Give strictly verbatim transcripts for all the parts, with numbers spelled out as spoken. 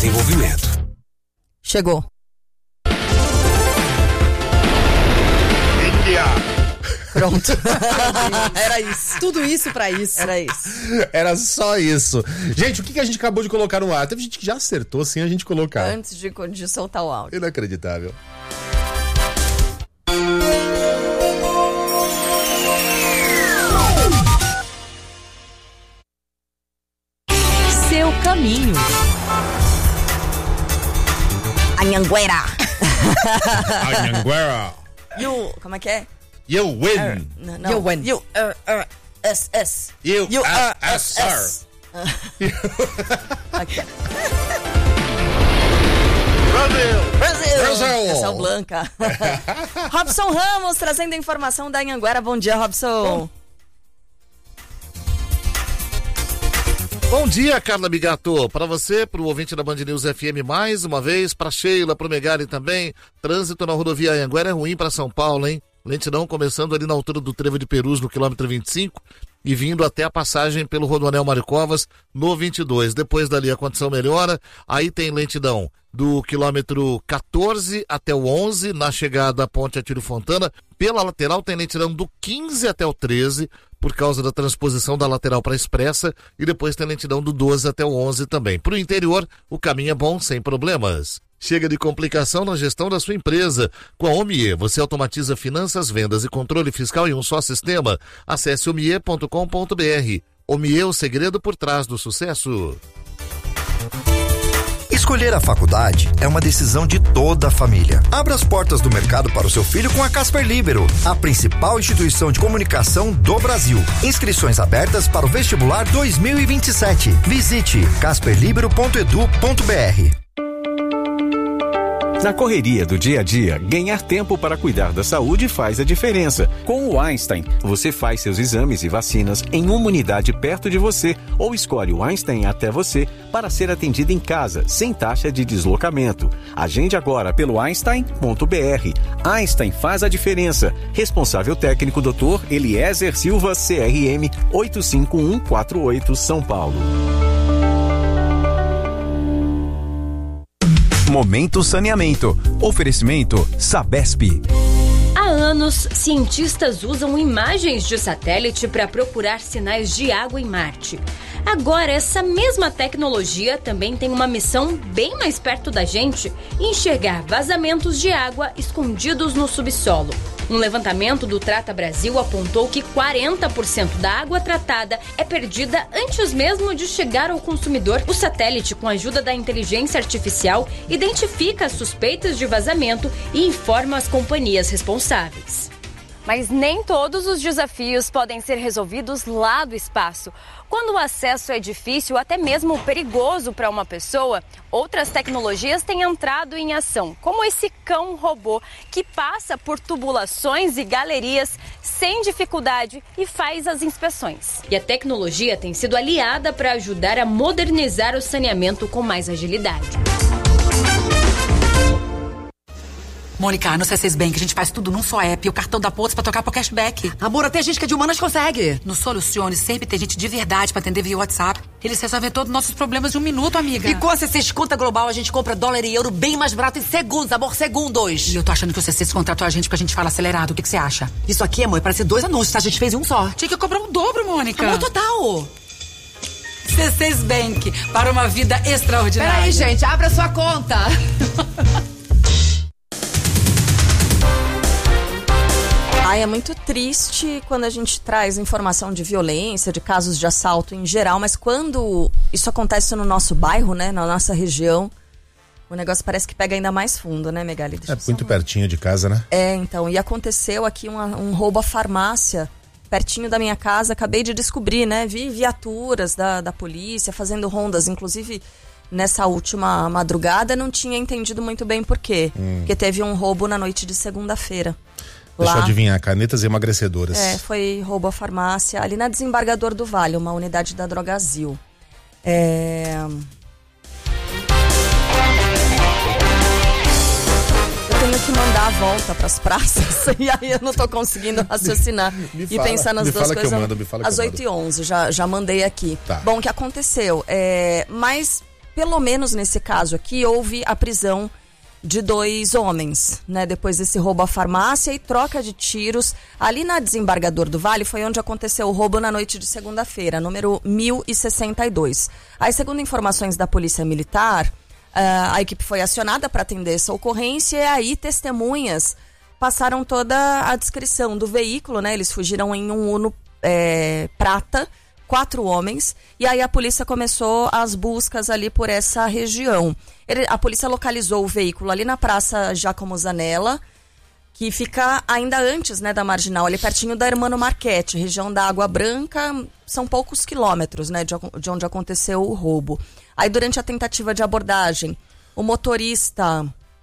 Desenvolvimento. Chegou. Índia. Pronto. Era isso. Tudo isso pra isso. Era isso. Era só isso. Gente, o que a gente acabou de colocar no ar? Teve gente que já acertou sem a gente colocar. Antes de, de soltar o áudio. Inacreditável. Seu caminho. Anhanguera. Anhanguera. You, como é que é? You win. Er, não, não. You win. You, er, er, S, S. You, You, are, er, S, S, R. S. Aqui. Brasil. Brasil. Brasil. Essa é o Blanca. Robson Ramos trazendo a informação da Anhanguera. Bom dia, Robson. Bom. Bom dia, Carla Bigato. Para você, para o ouvinte da Band News F M mais uma vez, para Sheila, para o Megali também. Trânsito na rodovia Anhanguera é ruim para São Paulo, hein? Lentidão começando ali na altura do Trevo de Perus, no quilômetro vinte e cinco, e vindo até a passagem pelo Rodoanel Maricovas, no vinte e dois. Depois dali a condição melhora, aí tem lentidão do quilômetro quatorze até o onze, na chegada à Ponte Atílio Fontana. Pela lateral tem lentidão do quinze até o treze, por causa da transposição da lateral para a expressa, e depois tem lentidão do doze até o onze também. Para o interior, o caminho é bom, sem problemas. Chega de complicação na gestão da sua empresa. Com a Omie, você automatiza finanças, vendas e controle fiscal em um só sistema. Acesse omie ponto com ponto br. Omie, o segredo por trás do sucesso. Escolher a faculdade é uma decisão de toda a família. Abra as portas do mercado para o seu filho com a Casper Libero, a principal instituição de comunicação do Brasil. Inscrições abertas para o vestibular dois mil e vinte e sete. Visite casper libero ponto edu ponto br. Na correria do dia a dia, ganhar tempo para cuidar da saúde faz a diferença. Com o Einstein, você faz seus exames e vacinas em uma unidade perto de você ou escolhe o Einstein até você para ser atendido em casa, sem taxa de deslocamento. Agende agora pelo einstein ponto br. Einstein faz a diferença. Responsável técnico doutor Eliezer Silva, C R M oito cinco um quatro oito, São Paulo. Momento Saneamento. Oferecimento Sabesp. Há anos, cientistas usam imagens de satélite para procurar sinais de água em Marte. Agora, essa mesma tecnologia também tem uma missão bem mais perto da gente: enxergar vazamentos de água escondidos no subsolo. Um levantamento do Trata Brasil apontou que quarenta por cento da água tratada é perdida antes mesmo de chegar ao consumidor. O satélite, com a ajuda da inteligência artificial, identifica as suspeitas de vazamento e informa as companhias responsáveis. Mas nem todos os desafios podem ser resolvidos lá do espaço. Quando o acesso é difícil, até mesmo perigoso para uma pessoa, outras tecnologias têm entrado em ação, como esse cão-robô que passa por tubulações e galerias sem dificuldade e faz as inspeções. E a tecnologia tem sido aliada para ajudar a modernizar o saneamento com mais agilidade. Mônica, no C seis Bank a gente faz tudo num só app e o cartão dá pontos pra trocar por cashback. Amor, até gente que é de humanas consegue. No Solucione sempre tem gente de verdade pra atender via WhatsApp. Eles resolvem todos os nossos problemas em um minuto, amiga. E com a C seis Conta Global a gente compra dólar e euro bem mais barato em segundos, amor, segundos. E eu tô achando que o C seis contratou a gente porque a gente fala acelerado. O que que você acha? Isso aqui, amor, parece dois anúncios, tá? A gente fez em um só. Tinha que cobrar um dobro, Mônica. Amor, total. C seis Bank, para uma vida extraordinária. Peraí, gente, abra sua conta. Ai, é muito triste quando a gente traz informação de violência, de casos de assalto em geral, mas quando isso acontece no nosso bairro, né, na nossa região, o negócio parece que pega ainda mais fundo, né, Megali? Deixa é muito um... pertinho de casa, né? É, então, e aconteceu aqui uma, um roubo à farmácia, pertinho da minha casa, acabei de descobrir, né, vi viaturas da, da polícia fazendo rondas, inclusive nessa última madrugada, não tinha entendido muito bem por quê, hum. porque teve um roubo na noite de segunda-feira. Deixa Lá. eu adivinhar, canetas emagrecedoras. É, foi roubo à farmácia, ali na Desembargador do Vale, uma unidade da Drogazil. É... Eu tenho que mandar a volta pras praças, e aí eu não tô conseguindo raciocinar me e fala, pensar nas me duas fala coisas. Que eu mando, me fala às que eu oito e onze, já, já mandei aqui. Tá. Bom, o que aconteceu? É... Mas pelo menos nesse caso aqui, houve a prisão de dois homens, né? Depois desse roubo à farmácia e troca de tiros. Ali na Desembargador do Vale foi onde aconteceu o roubo na noite de segunda-feira, número mil e sessenta e dois. Aí, segundo informações da Polícia Militar, uh, a equipe foi acionada para atender essa ocorrência e aí testemunhas passaram toda a descrição do veículo, né? Eles fugiram em um Uno é, prata, quatro homens, e aí a polícia começou as buscas ali por essa região. Ele, a polícia localizou o veículo ali na Praça Giacomo Zanella, que fica ainda antes, né, da Marginal, ali pertinho da Hermano Marchetti, região da Água Branca, são poucos quilômetros, né, de, de onde aconteceu o roubo. Aí, durante a tentativa de abordagem, o motorista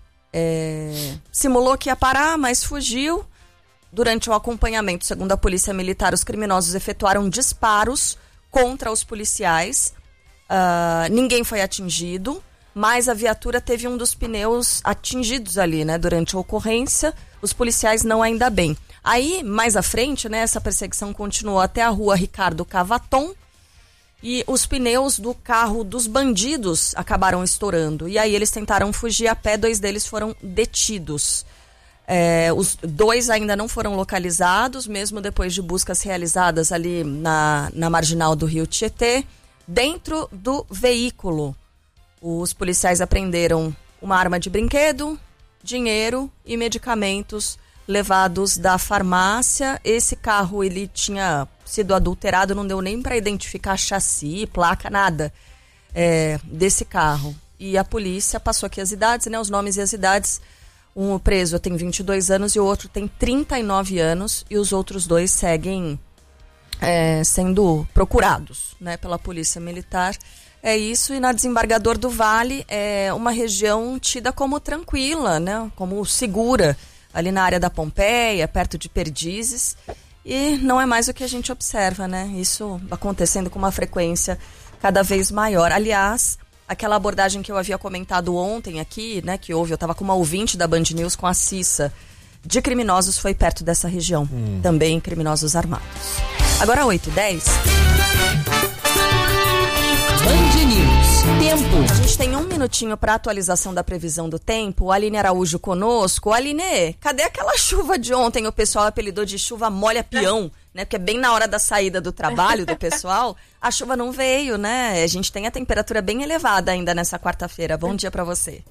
é, simulou que ia parar, mas fugiu. Durante o acompanhamento, segundo a Polícia Militar, os criminosos efetuaram disparos contra os policiais. Uh, ninguém foi atingido, mas a viatura teve um dos pneus atingidos ali, né, durante a ocorrência. Os policiais não ainda bem. Aí, mais à frente, né, essa perseguição continuou até a rua Ricardo Cavaton e os pneus do carro dos bandidos acabaram estourando. E aí eles tentaram fugir a pé, dois deles foram detidos. É, os dois ainda não foram localizados, mesmo depois de buscas realizadas ali na, na marginal do Rio Tietê. Dentro do veículo, os policiais apreenderam uma arma de brinquedo, dinheiro e medicamentos levados da farmácia. Esse carro ele tinha sido adulterado, não deu nem para identificar chassi, placa, nada é, desse carro. E a polícia passou aqui as idades, né, os nomes e as idades. Um preso tem vinte e dois anos e o outro tem trinta e nove anos e os outros dois seguem é, sendo procurados, né, pela Polícia Militar. É isso, e na Desembargador do Vale é uma região tida como tranquila, né, como segura, ali na área da Pompeia, perto de Perdizes, e não é mais o que a gente observa, né, isso acontecendo com uma frequência cada vez maior. Aliás, aquela abordagem que eu havia comentado ontem aqui, né, que houve, eu estava com uma ouvinte da Band News, com a Cissa, de criminosos, foi perto dessa região. Hum. Também criminosos armados. Agora oito e dez. Band News. Tempo. A gente tem um minutinho para atualização da previsão do tempo. A Aline Araújo conosco. Aline, cadê aquela chuva de ontem? O pessoal apelidou de chuva molha peão, né? Porque é bem na hora da saída do trabalho do pessoal. A chuva não veio, né? A gente tem a temperatura bem elevada ainda nessa quarta-feira. Bom dia para você.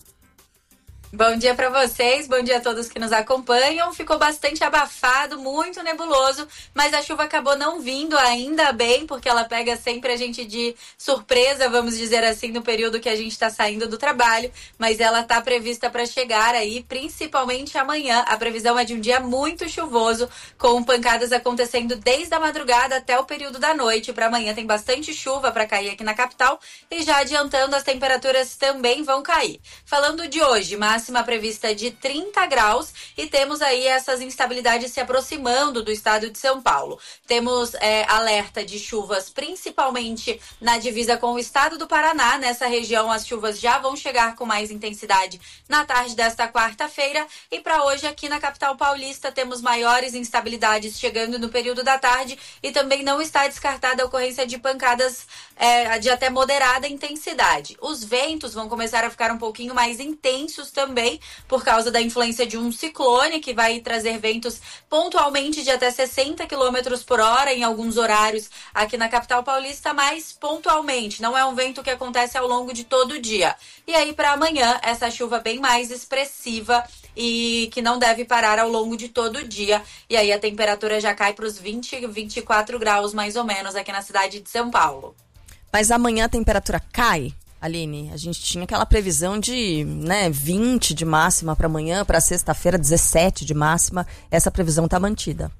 Bom dia para vocês, bom dia a todos que nos acompanham. Ficou bastante abafado, muito nebuloso, mas a chuva acabou não vindo, ainda bem, porque ela pega sempre a gente de surpresa, vamos dizer assim, no período que a gente está saindo do trabalho, mas ela está prevista para chegar aí, principalmente amanhã. A previsão é de um dia muito chuvoso, com pancadas acontecendo desde a madrugada até o período da noite. Para amanhã tem bastante chuva para cair aqui na capital e já adiantando, as temperaturas também vão cair. Falando de hoje, mas máxima prevista de trinta graus e temos aí essas instabilidades se aproximando do estado de São Paulo. Temos é, alerta de chuvas principalmente na divisa com o estado do Paraná. Nessa região as chuvas já vão chegar com mais intensidade na tarde desta quarta-feira e para hoje aqui na capital paulista temos maiores instabilidades chegando no período da tarde e também não está descartada a ocorrência de pancadas é, de até moderada intensidade. Os ventos vão começar a ficar um pouquinho mais intensos também Também por causa da influência de um ciclone que vai trazer ventos pontualmente de até sessenta quilômetros por hora em alguns horários aqui na capital paulista, mas pontualmente, não é um vento que acontece ao longo de todo o dia. E aí para amanhã, essa chuva bem mais expressiva e que não deve parar ao longo de todo o dia. E aí a temperatura já cai para os vinte, vinte e quatro graus mais ou menos aqui na cidade de São Paulo. Mas amanhã a temperatura cai? Aline, a gente tinha aquela previsão de, né, vinte de máxima para amanhã, para sexta-feira, dezessete de máxima. Essa previsão está mantida.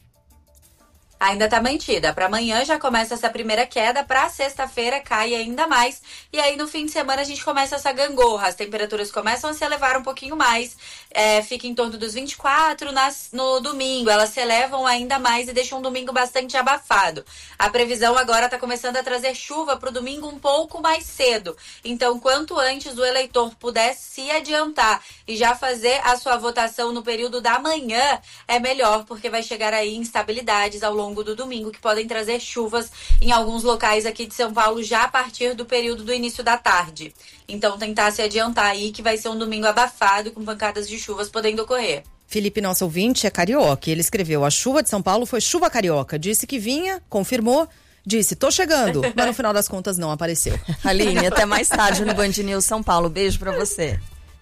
Ainda está mantida. Para amanhã já começa essa primeira queda, para sexta-feira cai ainda mais. E aí no fim de semana a gente começa essa gangorra. As temperaturas começam a se elevar um pouquinho mais. É, fica em torno dos vinte e quatro nas, no domingo. Elas se elevam ainda mais e deixam um domingo bastante abafado. A previsão agora está começando a trazer chuva para o domingo um pouco mais cedo. Então, quanto antes o eleitor puder se adiantar e já fazer a sua votação no período da manhã, é melhor, porque vai chegar aí instabilidades ao longo longo do domingo, que podem trazer chuvas em alguns locais aqui de São Paulo já a partir do período do início da tarde. Então tentar se adiantar aí que vai ser um domingo abafado com pancadas de chuvas podendo ocorrer. Felipe, nosso ouvinte, é carioca. Ele escreveu: a chuva de São Paulo foi chuva carioca. Disse que vinha, confirmou, disse, tô chegando. Mas no final das contas não apareceu. Aline, até mais tarde no Band News São Paulo. Beijo pra você.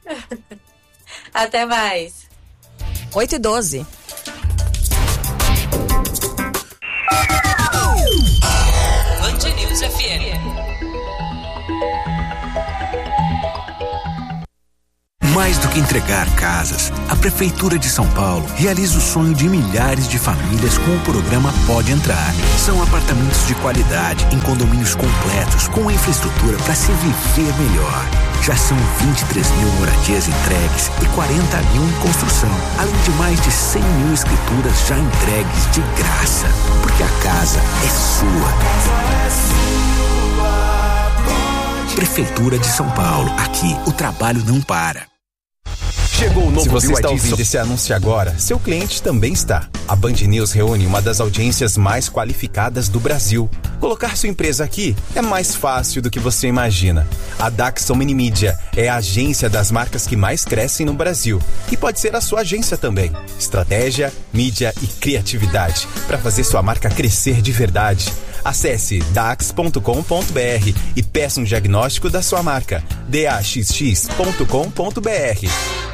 Até mais. oito e doze. Band News F M. Mais do que entregar casas, a Prefeitura de São Paulo realiza o sonho de milhares de famílias com o programa Pode Entrar. São apartamentos de qualidade, em condomínios completos, com infraestrutura para se viver melhor. Já são vinte e três mil moradias entregues e quarenta mil em construção, além de mais de cem mil escrituras já entregues de graça. Porque a casa é sua. Prefeitura de São Paulo. Aqui o trabalho não para. Chegou o novo Se você Bill está Edison. ouvindo esse anúncio agora, seu cliente também está. A Band News reúne uma das audiências mais qualificadas do Brasil. Colocar sua empresa aqui é mais fácil do que você imagina. A Daxon Mini Mídia é a agência das marcas que mais crescem no Brasil. E pode ser a sua agência também. Estratégia, mídia e criatividade para fazer sua marca crescer de verdade. Acesse dax ponto com ponto b r e peça um diagnóstico da sua marca. d a x x ponto com ponto b r.